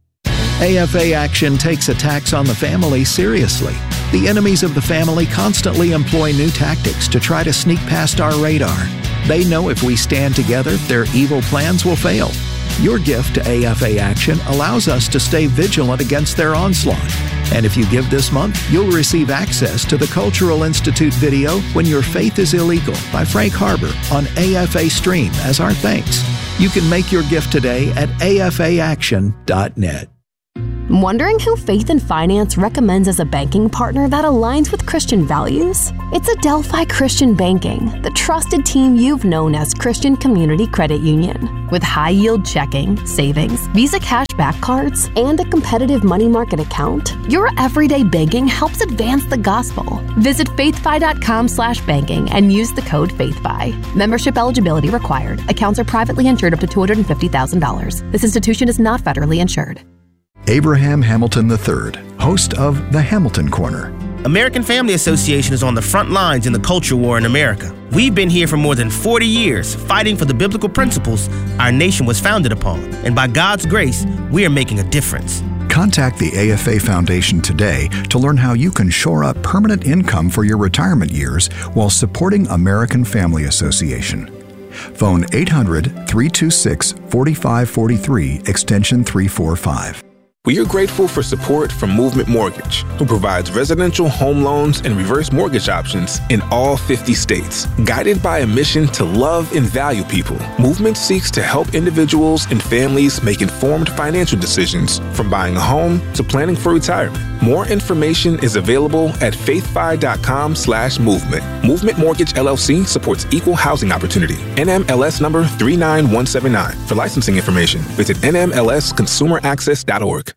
A F A Action takes attacks on the family seriously. The enemies of the family constantly employ new tactics to try to sneak past our radar. They know if we stand together, their evil plans will fail. Your gift to A F A Action allows us to stay vigilant against their onslaught. And if you give this month, you'll receive access to the Cultural Institute video When Your Faith is Illegal by Frank Harbor on A F A Stream as our thanks. You can make your gift today at A F A action dot net. Wondering who Faith and Finance recommends as a banking partner that aligns with Christian values? It's Adelphi Christian Banking, the trusted team you've known as Christian Community Credit Union. With high-yield checking, savings, Visa cashback cards, and a competitive money market account, your everyday banking helps advance the gospel. Visit faithfi.com slash banking and use the code FaithFi. Membership eligibility required. Accounts are privately insured up to two hundred fifty thousand dollars. This institution is not federally insured. Abraham Hamilton the third, host of The Hamilton Corner. American Family Association is on the front lines in the culture war in America. We've been here for more than forty years, fighting for the biblical principles our nation was founded upon. And by God's grace, we are making a difference. Contact the A F A Foundation today to learn how you can shore up permanent income for your retirement years while supporting American Family Association. Phone eight hundred, three two six, four five four three, extension three forty-five. We are grateful for support from Movement Mortgage, who provides residential home loans and reverse mortgage options in all fifty states. Guided by a mission to love and value people, Movement seeks to help individuals and families make informed financial decisions, from buying a home to planning for retirement. More information is available at faithfi.com slash movement. Movement Mortgage L L C supports equal housing opportunity. N M L S number three nine one seven nine. For licensing information, visit N M L S consumer access dot org.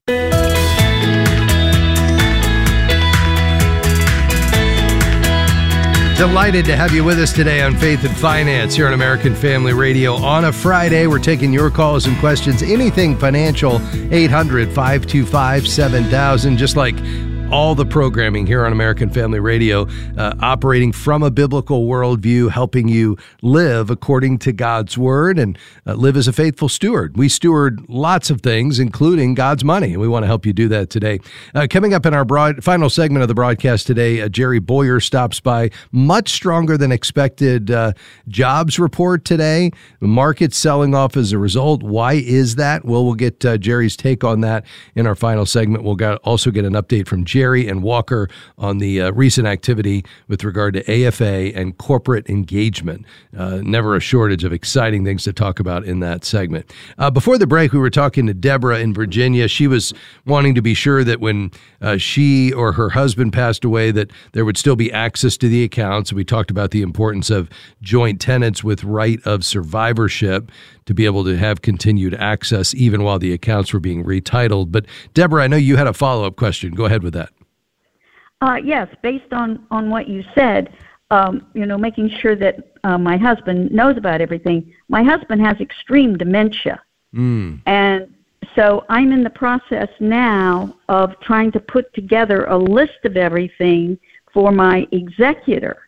Delighted to have you with us today on Faith and Finance here on American Family Radio. On a Friday, we're taking your calls and questions. Anything financial, eight hundred, five two five, seven thousand, just like all the programming here on American Family Radio, uh, operating from a biblical worldview, helping you live according to God's Word and uh, live as a faithful steward. We steward lots of things, including God's money, and we want to help you do that today. Uh, coming up in our broad, final segment of the broadcast today, uh, Jerry Bowyer stops by. Much stronger than expected uh, jobs report today. The market's selling off as a result. Why is that? Well, we'll get uh, Jerry's take on that in our final segment. We'll got, also get an update from Jerry Jerry and Walker on the uh, recent activity with regard to A F A and corporate engagement. Uh, never a shortage of exciting things to talk about in that segment. Uh, before the break, we were talking to Deborah in Virginia. She was wanting to be sure that when uh, she or her husband passed away, that there would still be access to the accounts. We talked about the importance of joint tenants with right of survivorship to be able to have continued access even while the accounts were being retitled. But Deborah, I know you had a follow-up question. Go ahead with that. Uh, yes, based on, on what you said, um, you know, making sure that uh, my husband knows about everything. My husband has extreme dementia. Mm. And so I'm in the process now of trying to put together a list of everything for my executor.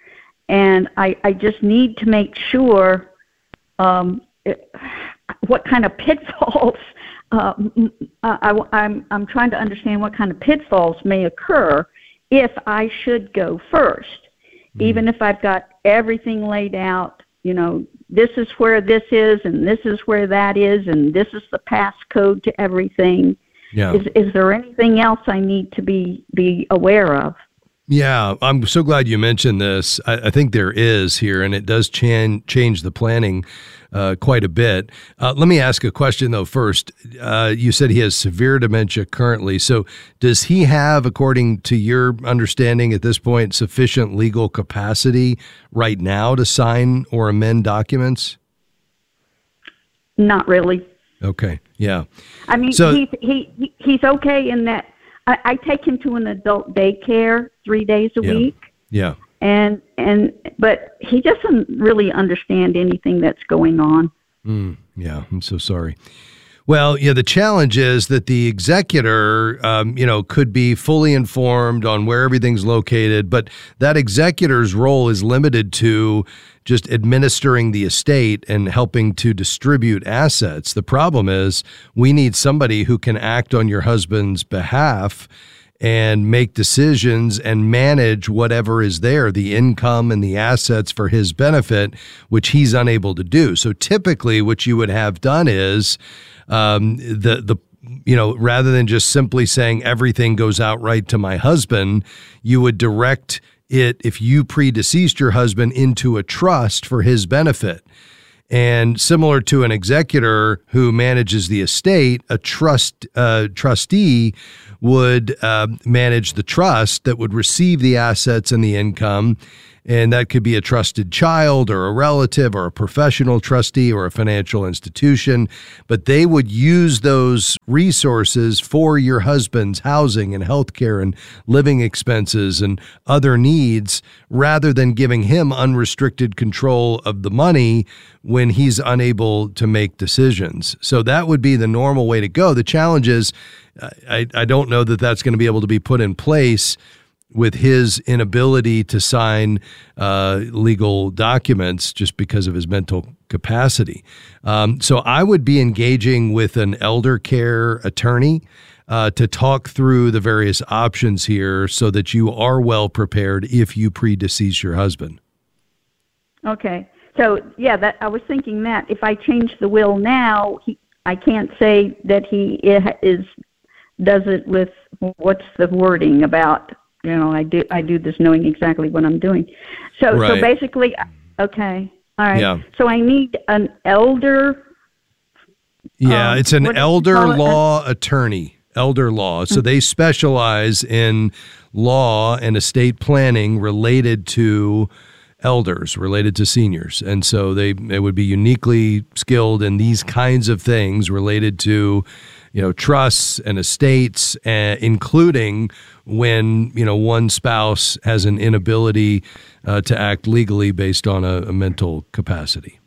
And I, I just need to make sure um, it, what kind of pitfalls uh, I, I'm, I'm trying to understand what kind of pitfalls may occur if I should go first. Mm. Even if I've got everything laid out, you know, this is where this is and this is where that is and this is the passcode to everything. Yeah. Is, is there anything else I need to be, be aware of? Yeah, I'm so glad you mentioned this. I, I think there is here, and it does chan- change the planning uh, quite a bit. Uh, let me ask a question, though, first. Uh, you said he has severe dementia currently. So does he have, according to your understanding at this point, sufficient legal capacity right now to sign or amend documents? Not really. Okay, yeah. I mean, so, he's, he, he he's okay in that I, I take him to an adult daycare three days a yeah, week. Yeah. And and but he doesn't really understand anything that's going on. Mm, yeah, I'm so sorry. Well, yeah, the challenge is that the executor, um, you know, could be fully informed on where everything's located, but that executor's role is limited to just administering the estate and helping to distribute assets. The problem is we need somebody who can act on your husband's behalf and make decisions and manage whatever is there, the income and the assets for his benefit, which he's unable to do. So typically what you would have done is um, the, the, you know, rather than just simply saying everything goes outright to my husband, you would direct it, if you predeceased your husband, into a trust for his benefit. And similar to an executor who manages the estate, a trust uh, trustee would uh, manage the trust that would receive the assets and the income. And that could be a trusted child or a relative or a professional trustee or a financial institution. But they would use those resources for your husband's housing and healthcare and living expenses and other needs, rather than giving him unrestricted control of the money when he's unable to make decisions. So that would be the normal way to go. The challenge is, I, I don't know that that's going to be able to be put in place with his inability to sign uh, legal documents just because of his mental capacity. Um, so I would be engaging with an elder care attorney uh, to talk through the various options here so that you are well prepared if you predecease your husband. Okay. So, yeah, that I was thinking that if I change the will now, he, I can't say that he is does it with, what's the wording about, you know, I do I do this knowing exactly what I'm doing. So right. so basically, okay, all right. Yeah. So I need an elder. Yeah, um, it's an what do you elder call it? law attorney, elder law. So they specialize in law and estate planning related to elders, related to seniors. And so they, they would be uniquely skilled in these kinds of things related to, you know, trusts and estates, uh, including when, you know, one spouse has an inability uh, to act legally based on a, a mental capacity.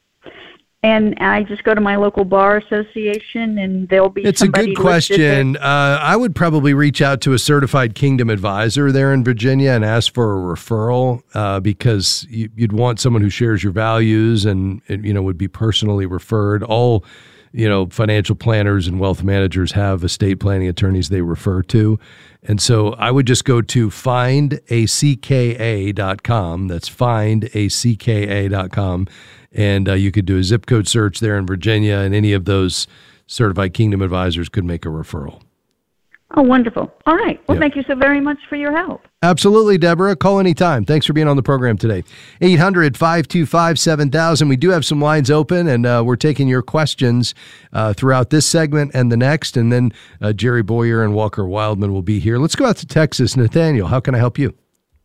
And I just go to my local bar association, and there'll be It's a somebody good question. Uh, I would probably reach out to a certified Kingdom advisor there in Virginia and ask for a referral uh, because you, you'd want someone who shares your values and, and, you know, would be personally referred. All, you know, financial planners and wealth managers have estate planning attorneys they refer to. And so I would just go to find a c k a dot com. That's find a c k a dot com. And uh, you could do a zip code search there in Virginia, and any of those certified Kingdom advisors could make a referral. Oh, wonderful. All right. Well, Yeah. thank you so very much for your help. Absolutely, Deborah. Call anytime. Thanks for being on the program today. eight hundred, five two five, seven thousand. We do have some lines open, and uh, we're taking your questions uh, throughout this segment and the next. And then uh, Jerry Boyer and Walker Wildman will be here. Let's go out to Texas. Nathaniel, how can I help you?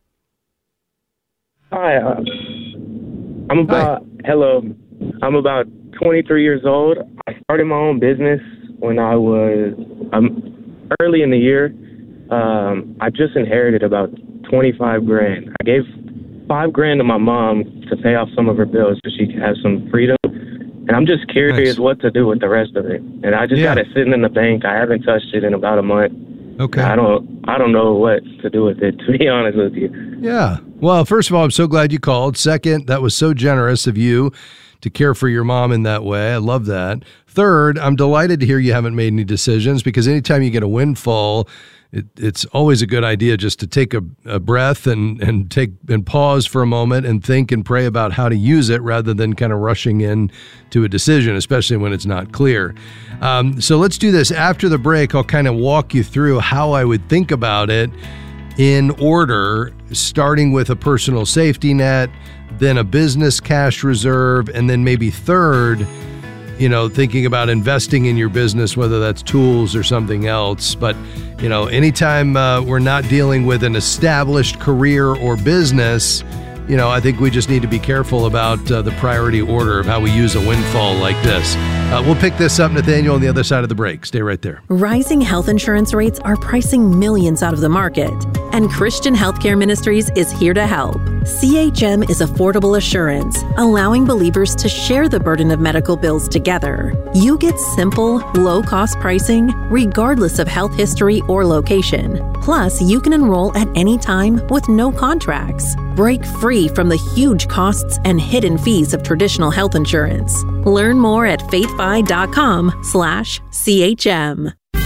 Hi. Uh, I'm about, Hi. hello. I'm about twenty-three years old. I started my own business when I was um, early in the year. Um, I just inherited about twenty-five grand. I gave five grand to my mom to pay off some of her bills so she could have some freedom. And I'm just curious nice. what to do with the rest of it. And I just yeah. got it sitting in the bank. I haven't touched it in about a month. Okay. I don't I don't know what to do with it, to be honest with you. Yeah. Well, first of all, I'm so glad you called. Second, that was so generous of you to care for your mom in that way. I love that. Third, I'm delighted to hear you haven't made any decisions, because anytime you get a windfall, it, it's always a good idea just to take a, a breath and, and take and pause for a moment and think and pray about how to use it rather than kind of rushing in to a decision, especially when it's not clear. Um, so let's do this. After the break, I'll kind of walk you through how I would think about it in order, starting with a personal safety net, then a business cash reserve, and then maybe third, you know, thinking about investing in your business, whether that's tools or something else. But, you know, anytime uh, we're not dealing with an established career or business, you know, I think we just need to be careful about uh, the priority order of how we use a windfall like this. Uh, we'll pick this up, Nathaniel, on the other side of the break. Stay right there. Rising health insurance rates are pricing millions out of the market, and Christian Healthcare Ministries is here to help. C H M is affordable assurance, allowing believers to share the burden of medical bills together. You get simple, low-cost pricing regardless of health history or location. Plus, you can enroll at any time with no contracts. Break free from the huge costs and hidden fees of traditional health insurance. Learn more at faithfi.com slash CHM.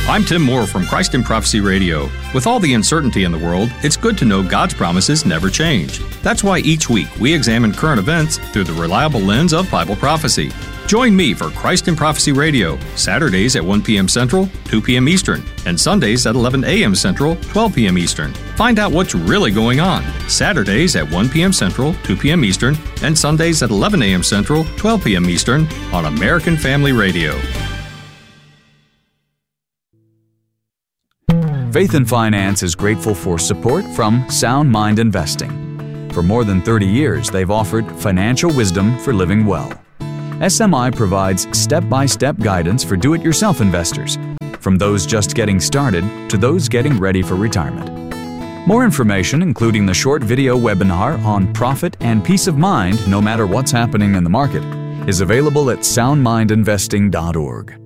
I'm Tim Moore from Christ in Prophecy Radio. With all the uncertainty in the world, it's good to know God's promises never change. That's why each week we examine current events through the reliable lens of Bible prophecy. Join me for Christ in Prophecy Radio, Saturdays at one p.m. Central, two p.m. Eastern, and Sundays at eleven a.m. Central, twelve p.m. Eastern. Find out what's really going on. Saturdays at one p.m. Central, two p.m. Eastern, and Sundays at eleven a.m. Central, twelve p.m. Eastern on American Family Radio. Faith and Finance is grateful for support from Sound Mind Investing. For more than thirty years, they've offered financial wisdom for living well. S M I provides step-by-step guidance for do-it-yourself investors, from those just getting started to those getting ready for retirement. More information, including the short video webinar on profit and peace of mind no matter what's happening in the market, is available at sound mind investing dot org.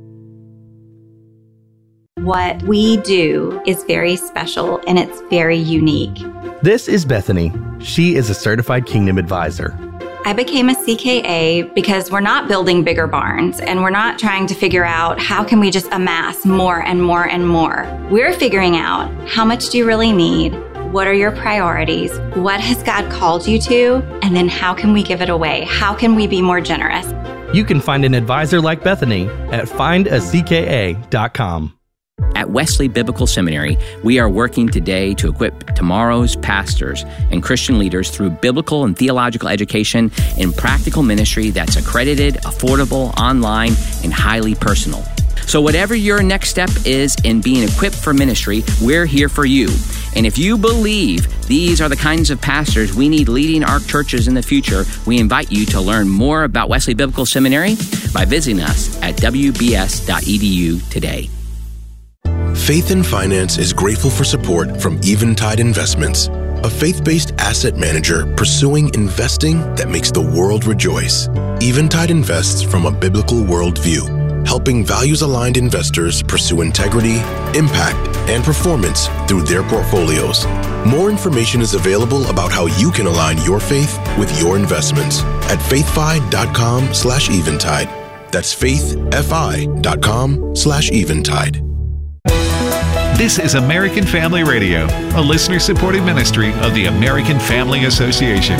What we do is very special and it's very unique. This is Bethany. She is a certified Kingdom advisor. I became a C K A because we're not building bigger barns and we're not trying to figure out how can we just amass more and more and more. We're figuring out how much do you really need? What are your priorities? What has God called you to? And then how can we give it away? How can we be more generous? You can find an advisor like Bethany at find a c k a dot com. At Wesley Biblical Seminary, we are working today to equip tomorrow's pastors and Christian leaders through biblical and theological education in practical ministry that's accredited, affordable, online, and highly personal. So whatever your next step is in being equipped for ministry, we're here for you. And if you believe these are the kinds of pastors we need leading our churches in the future, we invite you to learn more about Wesley Biblical Seminary by visiting us at w b s dot e d u today. Faith and Finance is grateful for support from Eventide Investments, a faith-based asset manager pursuing investing that makes the world rejoice. Eventide invests from a biblical worldview, helping values-aligned investors pursue integrity, impact, and performance through their portfolios. More information is available about how you can align your faith with your investments at faithfi dot com slash eventide. That's faithfi dot com slash eventide. This is American Family Radio, a listener-supported ministry of the American Family Association.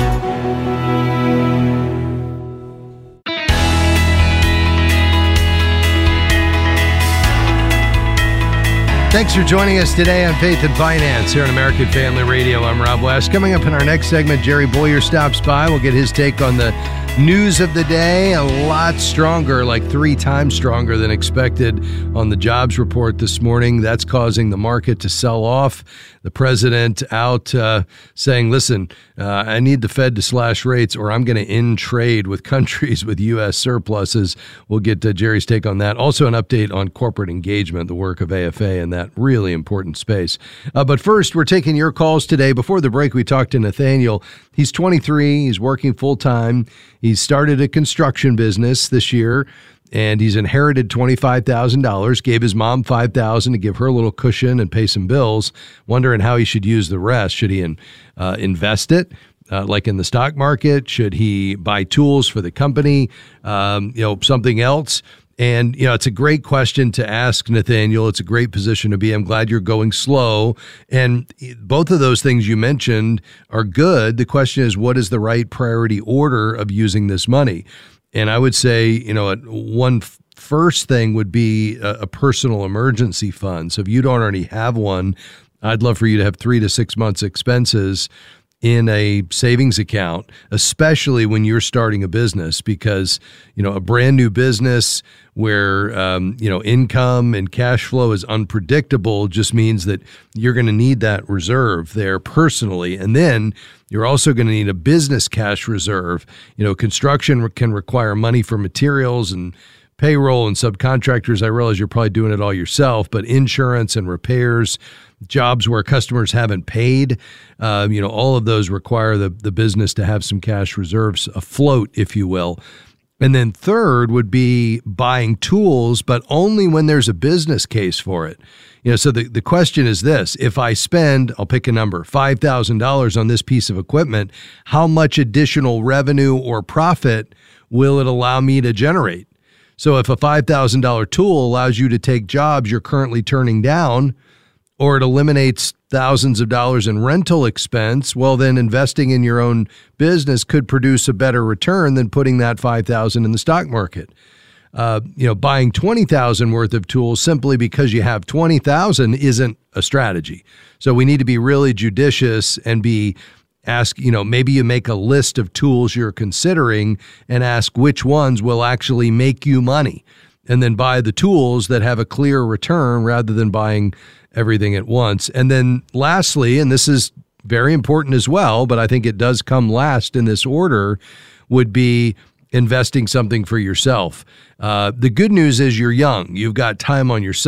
Thanks for joining us today on Faith and Finance here on American Family Radio. I'm Rob West. Coming up in our next segment, Jerry Boyer stops by. We'll get his take on the news of the day. A lot stronger, like three times stronger than expected on the jobs report this morning. That's causing the market to sell off. The president out uh, saying, listen, uh, I need the Fed to slash rates or I'm going to end trade with countries with U S surpluses. We'll get uh, Jerry's take on that. Also an update on corporate engagement, the work of A F A in that really important space. Uh, but first, we're taking your calls today. Before the break, we talked to Nathaniel. He's twenty-three. He's working full-time. He's started a construction business this year, and he's inherited twenty-five thousand dollars, gave his mom five thousand dollars to give her a little cushion and pay some bills, wondering how he should use the rest. Should he uh, invest it? Uh, like in the stock market? Should he buy tools for the company? Um, you know, something else? And, you know, it's a great question to ask, Nathaniel. It's a great position to be. I'm glad you're going slow. And both of those things you mentioned are good. The question is, what is the right priority order of using this money? And I would say, you know, one f- first thing would be a, a personal emergency fund. So if you don't already have one, I'd love for you to have three to six months expenses in a savings account, especially when you're starting a business, because, you know, a brand new business where, um, you know, income and cash flow is unpredictable just means that you're going to need that reserve there personally. And then you're also going to need a business cash reserve. You know, construction can require money for materials and payroll and subcontractors. I realize you're probably doing it all yourself, but insurance and repairs, jobs where customers haven't paid, uh, you know, all of those require the, the business to have some cash reserves afloat, if you will. And then third would be buying tools, but only when there's a business case for it. You know, so the, the question is this: if I spend, I'll pick a number, five thousand dollars on this piece of equipment, how much additional revenue or profit will it allow me to generate? So if a five thousand dollars tool allows you to take jobs you're currently turning down, or it eliminates thousands of dollars in rental expense, well, then investing in your own business could produce a better return than putting that five thousand dollars in the stock market. Uh, you know, buying twenty thousand dollars worth of tools simply because you have twenty thousand dollars isn't a strategy. So we need to be really judicious and be ask, you know, maybe you make a list of tools you're considering and ask which ones will actually make you money, and then buy the tools that have a clear return rather than buying everything at once. And then lastly, and this is very important as well, but I think it does come last in this order, would be investing something for yourself. Uh, the good news is you're young. You've got time on your side.